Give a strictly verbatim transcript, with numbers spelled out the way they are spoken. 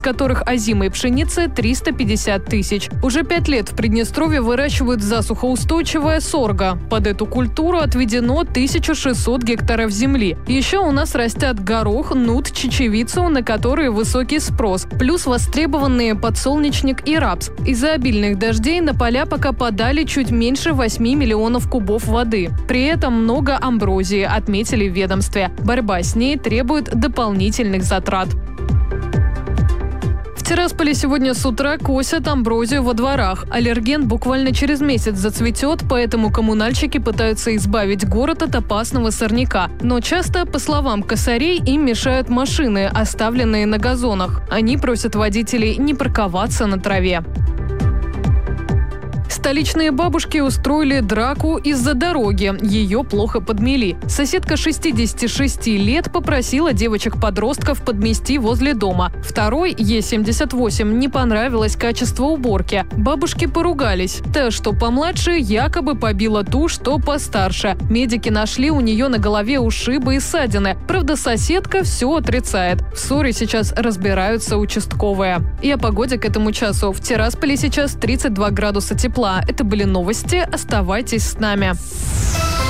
которых озимой пшеницы триста пятьдесят тысяч. Уже пять лет в Приднестровье выращивают засухоустойчивое сорго. Под эту культуру отведено тысяча шестьсот гектаров земли. Еще у нас растят горох, нут, чечевицу, на которые высокий спрос, плюс востребованные подсолнечник и рапс. Из-за обильных дождей на поля пока подали чуть меньше восьми миллионов кубов воды. При этом много амброзии, отметили в ведомстве. Борьба с ней требует дополнительных затрат. В Тирасполе сегодня с утра косят амброзию во дворах. Аллерген буквально через месяц зацветет, поэтому коммунальщики пытаются избавить город от опасного сорняка. Но часто, по словам косарей, им мешают машины, оставленные на газонах. Они просят водителей не парковаться на траве. Столичные бабушки устроили драку из-за дороги. Ее плохо подмели. Соседка шестидесяти шести лет попросила девочек-подростков подмести возле дома. Второй, Е семьдесят восемь, не понравилось качество уборки. Бабушки поругались. Та, что помладше, якобы побила ту, что постарше. Медики нашли у нее на голове ушибы и ссадины. Правда, соседка все отрицает. В ссоре сейчас разбираются участковые. И о погоде к этому часу. В Тирасполе сейчас тридцать два градуса тепла. Это были новости. Оставайтесь с нами.